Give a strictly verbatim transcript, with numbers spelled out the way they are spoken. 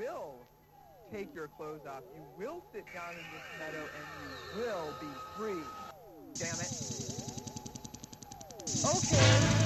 will take your clothes off. You will sit down in this meadow and you will be free. Damn it. Okay.